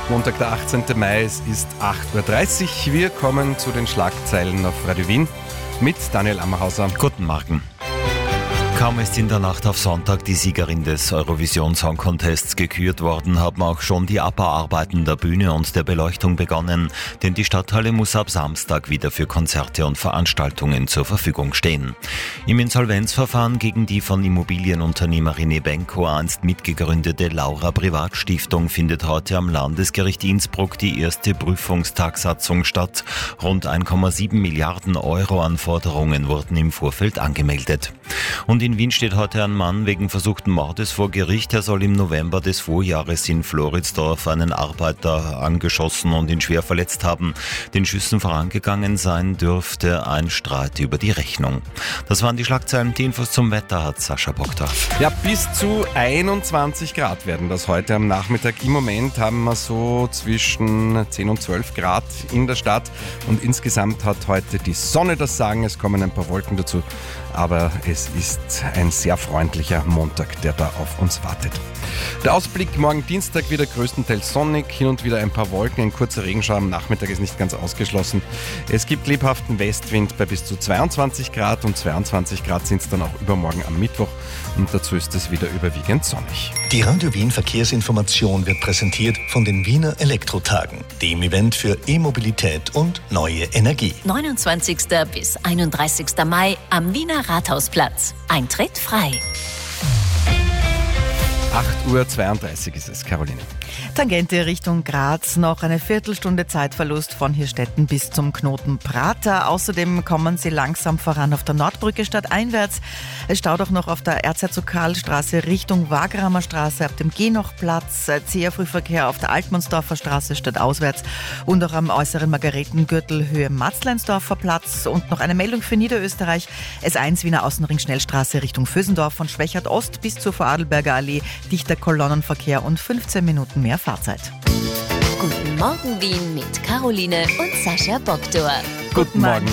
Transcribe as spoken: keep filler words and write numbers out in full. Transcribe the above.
Montag, der achtzehnten Mai, es ist acht Uhr dreißig. Wir kommen zu den Schlagzeilen auf Radio Wien mit Daniel Ammerhauser. Guten Morgen. Kaum ist in der Nacht auf Sonntag die Siegerin des Eurovision Song Contests gekürt worden, haben auch schon die Abbauarbeiten der Bühne und der Beleuchtung begonnen, denn die Stadthalle muss ab Samstag wieder für Konzerte und Veranstaltungen zur Verfügung stehen. Im Insolvenzverfahren gegen die von Immobilienunternehmerin Ebenko einst mitgegründete Laura Privatstiftung findet heute am Landesgericht Innsbruck die erste Prüfungstagsatzung statt. Rund eins Komma sieben Milliarden Euro an Forderungen wurden im Vorfeld angemeldet. Und in Wien steht heute ein Mann wegen versuchten Mordes vor Gericht. Er soll im November des Vorjahres in Floridsdorf einen Arbeiter angeschossen und ihn schwer verletzt haben. Den Schüssen vorangegangen sein dürfte ein Streit über die Rechnung. Das waren die Schlagzeilen. Die Infos zum Wetter hat Sascha Bockdorf. Ja, bis zu einundzwanzig Grad werden das heute am Nachmittag. Im Moment haben wir so zwischen zehn und zwölf Grad in der Stadt und insgesamt hat heute die Sonne das Sagen. Es kommen ein paar Wolken dazu, aber es ist ein sehr freundlicher Montag, der da auf uns wartet. Der Ausblick morgen Dienstag wieder größtenteils sonnig, hin und wieder ein paar Wolken, ein kurzer Regenschauer am Nachmittag ist nicht ganz ausgeschlossen. Es gibt lebhaften Westwind bei bis zu zweiundzwanzig Grad und zweiundzwanzig Grad sind es dann auch übermorgen am Mittwoch und dazu ist es wieder überwiegend sonnig. Die Radio Wien Verkehrsinformation wird präsentiert von den Wiener Elektrotagen, dem Event für E-Mobilität und neue Energie. neunundzwanzigsten bis einunddreißigsten Mai am Wiener Rathausplatz. Eintritt frei. acht Uhr zweiunddreißig ist es, Caroline. Tangente Richtung Graz, noch eine Viertelstunde Zeitverlust von Hirstetten bis zum Knoten Prater. Außerdem kommen Sie langsam voran auf der Nordbrücke stadteinwärts. Es staut auch noch auf der Erzherzog Karl-Straße Richtung Wagramer Straße ab dem Genochplatz. Zäher Frühverkehr auf der Altmannsdorfer Straße stadtauswärts und auch am äußeren Margaretengürtel Höhe Matzleinsdorfer Platz. Und noch eine Meldung für Niederösterreich. S eins Wiener Außenring Schnellstraße Richtung Vösendorf von Schwächert Ost bis zur Vorarlberger Allee. Dichter Kolonnenverkehr und fünfzehn Minuten mehr Fahrzeit. Guten Morgen Wien mit Caroline und Sascha Bockdorf. Guten Morgen.